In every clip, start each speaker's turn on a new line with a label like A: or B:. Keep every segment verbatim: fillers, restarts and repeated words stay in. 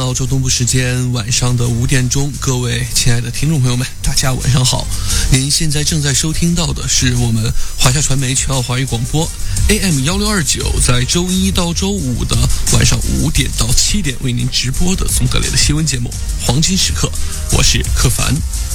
A: 澳洲东部时间晚上的五点钟，各位亲爱的听众朋友们，大家晚上好。您现在正在收听到的是我们华夏传媒全澳华语广播 A M 一六二九，在周一到周五的晚上五点到七点为您直播的综合类的新闻节目《黄金时刻》，我是柯凡。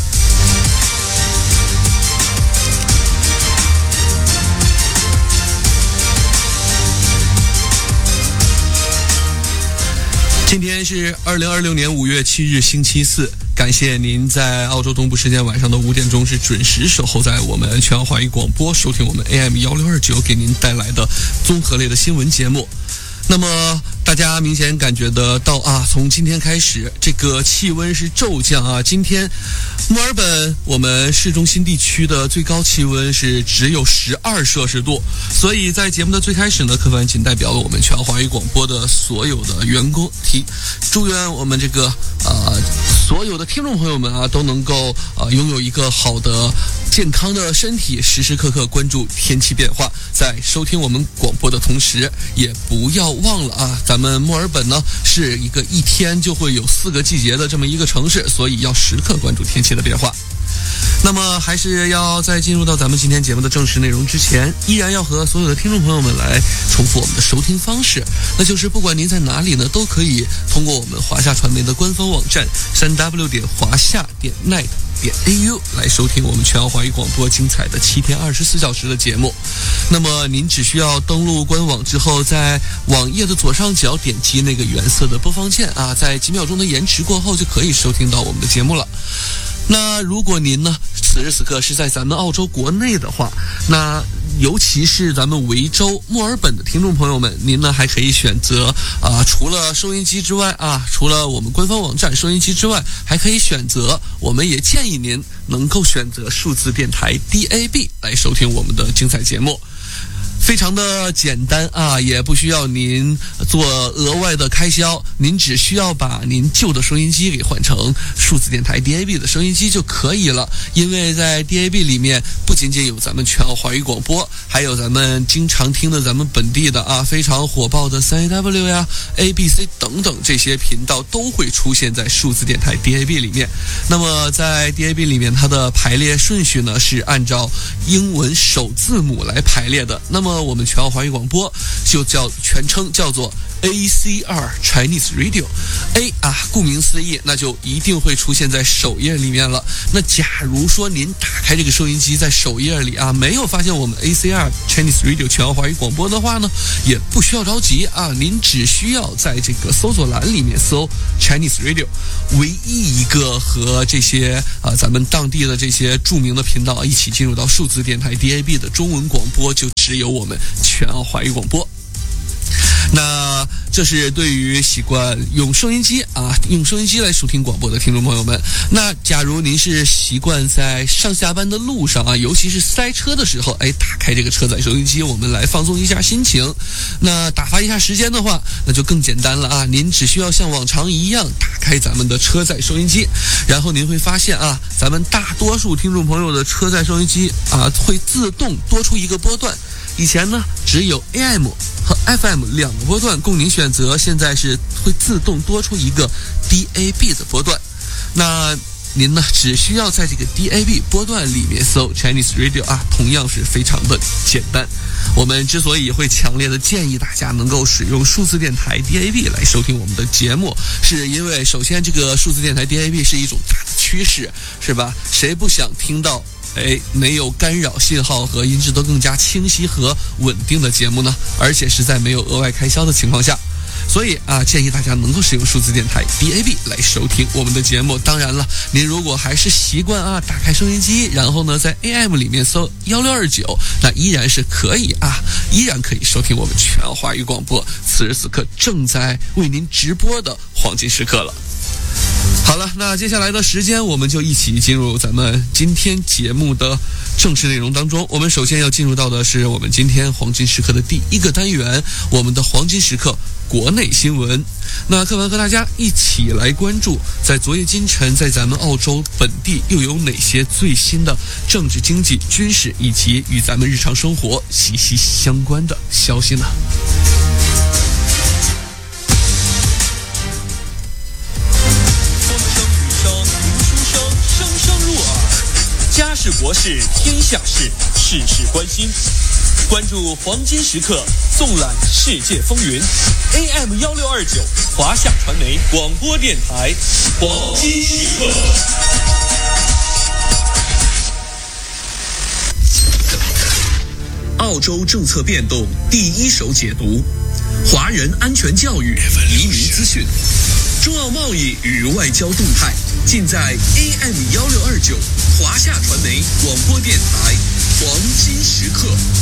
A: 今天是二零二六年五月七日星期四，感谢您在澳洲东部时间晚上的五点钟是准时守候在我们全澳华语广播，收听我们 A M 一六二九给您带来的综合类的新闻节目。那么大家明显感觉得到啊，从今天开始这个气温是骤降啊。今天墨尔本我们市中心地区的最高气温是只有十二摄氏度，所以在节目的最开始呢，柯凡仅代表了我们全澳华语广播的所有的员工提祝愿我们这个呃所有的听众朋友们啊都能够呃拥有一个好的健康的身体，时时刻刻关注天气变化，在收听我们广播的同时也不要忘了啊，咱们墨尔本呢是一个一天就会有四个季节的这么一个城市，所以要时刻关注天气的变化。那么还是要在进入到咱们今天节目的正式内容之前，依然要和所有的听众朋友们来重复我们的收听方式，那就是不管您在哪里呢，都可以通过我们华夏传媒的官方网站 三 w 点华夏点 net点 a u 来收听我们全澳华语广播精彩的七天二十四小时的节目。那么您只需要登录官网之后，在网页的左上角点击那个原色的播放键啊，在几秒钟的延迟过后就可以收听到我们的节目了。那如果您呢此时此刻是在咱们澳洲国内的话，那尤其是咱们维州墨尔本的听众朋友们，您呢还可以选择啊、呃，除了收音机之外啊，除了我们官方网站收音机之外，还可以选择，我们也建议您能够选择数字电台 D A B 来收听我们的精彩节目。非常的简单啊，也不需要您做额外的开销，您只需要把您旧的收音机给换成数字电台 D A B 的收音机就可以了。因为在 D A B 里面不仅仅有咱们全澳华语广播，还有咱们经常听的咱们本地的啊非常火爆的 三 A W 呀 A B C 等等这些频道都会出现在数字电台 D A B 里面。那么在 D A B 里面它的排列顺序呢是按照英文首字母来排列的。那么我们全澳华语广播就叫全称叫做 A C R Chinese Radio。 A 啊，顾名思义，那就一定会出现在首页里面了。那假如说您打开这个收音机，在首页里啊没有发现我们 A C R Chinese Radio 全澳华语广播的话呢，也不需要着急啊，您只需要在这个搜索栏里面搜 Chinese Radio， 唯一一个和这些啊咱们当地的这些著名的频道一起进入到数字电台 D A B 的中文广播，就只有我们全澳华语广播。那这是对于习惯用收音机啊，用收音机来收听广播的听众朋友们。那假如您是习惯在上下班的路上啊，尤其是塞车的时候，哎，打开这个车载收音机，我们来放松一下心情，那打发一下时间的话，那就更简单了啊。您只需要像往常一样打开咱们的车载收音机，然后您会发现啊，咱们大多数听众朋友的车载收音机啊会自动多出一个波段。以前呢只有 A M 和 F M 两个波段供您选择，现在是会自动多出一个 D A B 的波段。那您呢只需要在这个 D A B 波段里面搜 Chinese Radio 啊，同样是非常的简单。我们之所以会强烈的建议大家能够使用数字电台 D A B 来收听我们的节目，是因为首先这个数字电台 D A B 是一种大的趋势，是吧？谁不想听到哎，没有干扰信号和音质都更加清晰和稳定的节目呢？而且是在没有额外开销的情况下。所以啊，建议大家能够使用数字电台 D A B 来收听我们的节目。当然了，您如果还是习惯啊打开收音机，然后呢在 A M 里面搜一六二九，那依然是可以啊，依然可以收听我们全澳华语广播此时此刻正在为您直播的黄金时刻了。好了，那接下来的时间我们就一起进入咱们今天节目的正式内容当中。我们首先要进入到的是我们今天黄金时刻的第一个单元，我们的黄金时刻国内新闻。那柯文和大家一起来关注，在昨夜今晨，在咱们澳洲本地又有哪些最新的政治、经济、军事以及与咱们日常生活息息相关的消息呢？
B: 事国事天下事，事事关心。关注黄金时刻，纵览世界风云。A M 幺六二九，华夏传媒广播电台，黄金时刻。
C: 澳洲政策变动第一手解读，华人安全教育移民资讯，中澳贸易与外交动态，尽在 A M 幺六二九华夏传媒广播电台黄金时刻。